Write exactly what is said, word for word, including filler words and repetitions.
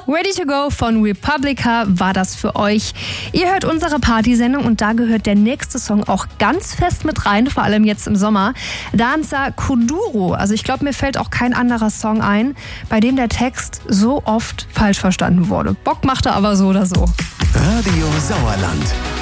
Ready to Go von Republica war das für euch. Ihr hört unsere Partysendung und da gehört der nächste Song auch ganz fest mit rein, vor allem jetzt im Sommer. Danza Kuduro. Also ich glaube, mir fällt auch kein anderer Song ein, bei dem der Text so oft falsch verstanden wurde. Bock macht er aber so oder so. Radio Sauerland.